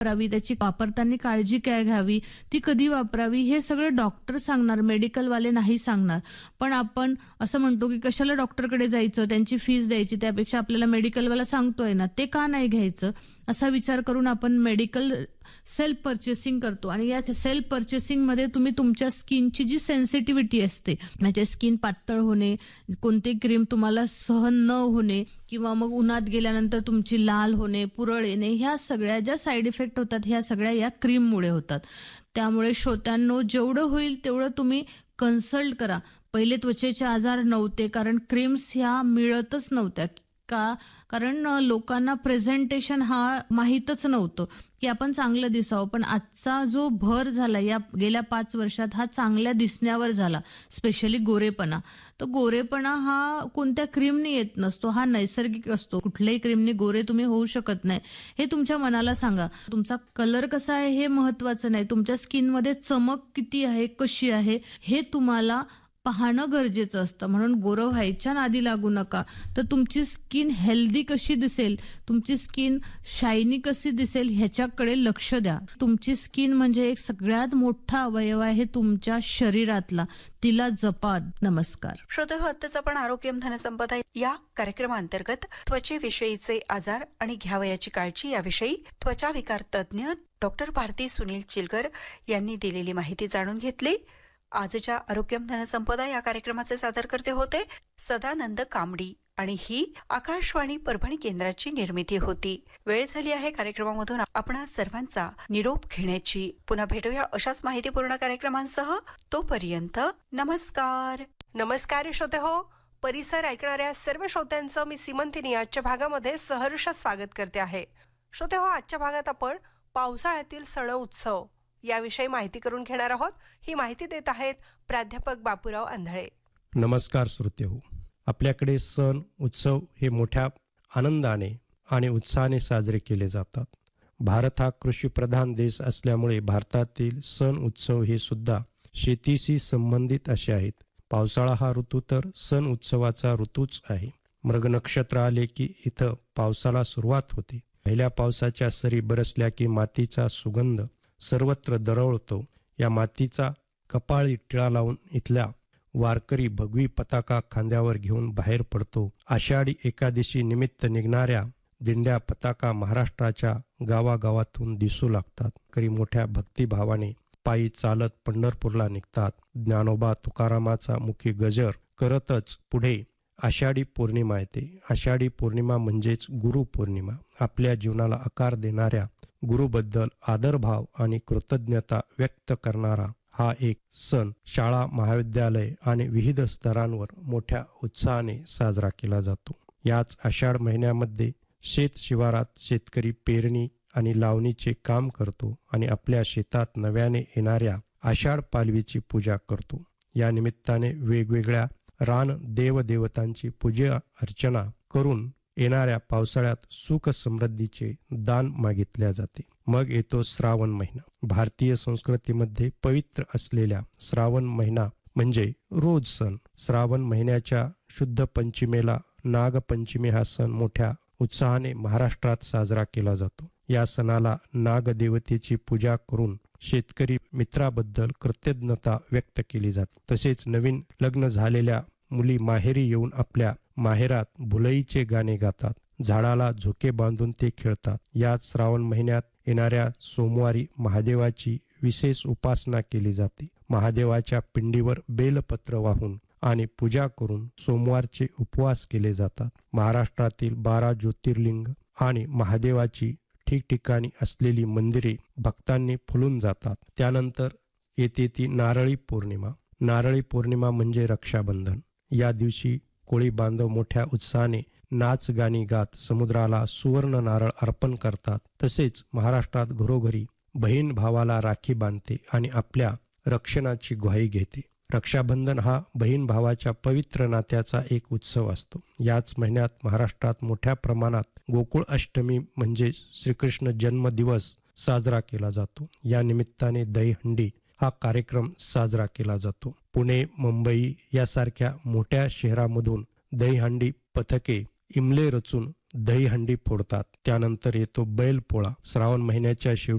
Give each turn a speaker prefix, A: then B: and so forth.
A: वापरावी, त्याची वापरताना काळजी काय घ्यावी, ती कधी वापरावी, हे सगळं डॉक्टर सांगणार, मेडिकलवाले नाही सांगणार. पण आपण असं म्हणतो की कशाला डॉक्टरकडे जायचं, त्यांची फीस द्यायची, त्यापेक्षा आपल्याला मेडिकलवाला सांगतोय ना, ते का नाही घ्यायचं, असा विचार करून आपण मेडिकल सेल्फ पर्चेसिंग करतो. आणि या सेल्फ पर्चेसिंगमध्ये तुम्ही तुमच्या स्किनची जी सेन्सिटिव्हिटी असते, म्हणजे स्किन पातळ होणे, कोणती क्रीम तुम्हाला सहन न होणे, किंवा मग उन्हात गेल्यानंतर तुमची लाल होणे, पुरळ येणे, ह्या सगळ्या ज्या साईड इफेक्ट होतात, ह्या सगळ्या या क्रीममुळे होतात. त्यामुळे श्रोत्यांनो, जेवढं होईल तेवढं तुम्ही कन्सल्ट करा. पहिले त्वचेचे आजार नव्हते, कारण क्रीम्स ह्या मिळतच नव्हत्या. का? कारण लोकांना प्रेझेंटेशन हा माहीतच नव्हतं की आपण चांगलं दिसावं. पण आजचा जो भर झाला या गेल्या 5 वर्षात, हा चांगल्या दिसण्यावर झाला, स्पेशली गोरेपणा. तर गोरेपणा हा कोणत्या क्रीमने येत नसतो, हा नैसर्गिक असतो. कुठल्याही क्रीमने गोरे तुम्ही होऊ शकत नाही, हे तुमच्या मनाला सांगा. तुमचा कलर कसा आहे हे महत्वाचं नाही, तुमच्या स्किनमध्ये चमक किती आहे, कशी आहे, हे तुम्हाला पाहणं गरजेचं असतं. म्हणून गोरं व्हायच्या नादी लागू नका. तर तुमची स्किन हेल्दी कशी दिसेल, तुमची स्किन शायनी कशी दिसेल, ह्याच्याकडे लक्ष द्या. तुमची स्किन म्हणजे एक सगळ्यात मोठा अवयव आहे तुमच्या शरीरातला, तिला जपा. नमस्कार
B: श्रोते, आत्ताच आपण आरोग्यम धनसंपदा या कार्यक्रमांतर्गत त्वचेविषयीचे आजार आणि घ्यावयाची काळजी याविषयी त्वचा विकार तज्ज्ञ डॉक्टर भारती सुनील चिलकर यांनी दिलेली माहिती जाणून घेतली. आजच्या आरोग्यम धनसंपदा या कार्यक्रमाचे सादरकर्ते होते सदानंद कामडी आणि ही आकाशवाणी परभणी केंद्राची निर्मिती होती. वेळ झाली आहे कार्यक्रमामधून आपणा सर्वांचा निरोप घेण्याची. पुन्हा भेटूया अशाच माहितीपूर्ण कार्यक्रमांसह. तोपर्यंत नमस्कार.
C: नमस्कार श्रोते हो. परिसर ऐकणाऱ्या सर्व श्रोत्यांचं मी सीमंतिनी आजच्या भागामध्ये सहर्ष स्वागत करते आहे. श्रोते हो, आजच्या भागात आपण पावसाळ्यातील सण उत्सव याविषयी माहिती करून घेणार आहोत. ही माहिती देत आहेत प्राध्यापक बापूराव आंधळे.
D: नमस्कार श्रोते हो. आपल्याकडे सण उत्सव हे मोठ्या आनंदाने आणि उत्साहाने साजरे केले जातात. भारत हा कृषीप्रधान देश असल्यामुळे भारतातील सण उत्सव हे सुद्धा शेतीशी संबंधित असे आहेत. पावसाळा हा ऋतू तर सण उत्सवाचा ऋतूच आहे. मृग नक्षत्र आले की इथं पावसाला सुरुवात होते. पहिल्या पावसाच्या सरी बरसल्या की मातीचा सुगंध सर्वत्र दरवळतो. या मातीचा कपाळी टिळा लावून इथल्या वारकरी भगवी पताका खांद्यावर घेऊन बाहेर पडतो. आषाढी एकादशी निमित्त निघणाऱ्या दिंड्या पताका महाराष्ट्राच्या गावागावातून दिसू लागतात. करी मोठ्या भक्तिभावाने पायी चालत पंढरपूरला निघतात. ज्ञानोबा तुकारामाचा मुखी गजर करतच पुढे आषाढी पौर्णिमा येते. आषाढी पौर्णिमा म्हणजेच गुरुपौर्णिमा. आपल्या जीवनाला आकार देणाऱ्या गुरुबद्दल आदरभाव आणि कृतज्ञता व्यक्त करणारा हा एक सण शाळा, महाविद्यालय आणि विविध स्तरांवर मोठ्या उत्साहाने साजरा केला जातो. याच आषाढ महिन्यामध्ये शेत शिवारात शेतकरी पेरणी आणि लावणीचे काम करतो आणि आपल्या शेतात नव्याने येणाऱ्या आषाढ पालवीची पूजा करतो. या निमित्ताने वेगवेगळ्या रान देवदेवतांची पूजा अर्चना करून येणाऱ्या पावसाळ्यात सुख समृद्धीचे दान मागितल्या जाते. मग येतो श्रावण महिना. भारतीय संस्कृतीमध्ये पवित्र असलेल्या श्रावण महिना म्हणजे रोज सण. श्रावण महिन्याच्या शुद्ध पंचमीला नागपंचमी हा सण मोठ्या उत्साहाने महाराष्ट्रात साजरा केला जातो. या सणाला नागदेवतेची पूजा करून शेतकरी मित्राबद्दल कृतज्ञता व्यक्त केली जाते. तसेच नवीन लग्न झालेल्या मुली माहेरी येऊन आपल्या माहेरात भुलईचे गाणे गातात. झाडाला झोके बांधून ते खेळतात. याच श्रावण महिन्यात येणाऱ्या सोमवारी महादेवाची विशेष उपासना केली जाते. महादेवाच्या पिंडीवर बेलपत्र वाहून आणि पूजा करून सोमवारचे उपवास केले जातात. महाराष्ट्रातील 12 ज्योतिर्लिंग आणि महादेवाची ठिकठिकाणी असलेली मंदिरे भक्तांनी फुलून जातात. त्यानंतर येते ती नारळी पौर्णिमा. नारळी पौर्णिमा म्हणजे रक्षाबंधन. या दिवशी कोळी बांधव मोठ्या उत्साहाने नाच गाणी गात समुद्राला सुवर्ण नारळ अर्पण करतात. तसेच महाराष्ट्रात घरोघरी बहीण भावाला राखी बांधते आणि आपल्या रक्षणाची ग्वाही घेते. रक्षाबंधन हा बहीण भावाच्या पवित्र नात्याचा एक उत्सव असतो. याच महिन्यात महाराष्ट्रात मोठ्या प्रमाणात गोकुळ अष्टमी म्हणजे श्रीकृष्ण जन्म दिवस साजरा केला जातो. या निमित्ताने दहीहंडी हा कार्यक्रम साजरा केला जातो. पुणे, मुंबई यासारख्या मोठ्या शहरांमधून दहीहंडी पथके इमले रचून दहीहंडी फोडतात. त्यानंतर येतो बैलपोळा. श्रावण महिन्याच्या शेवटी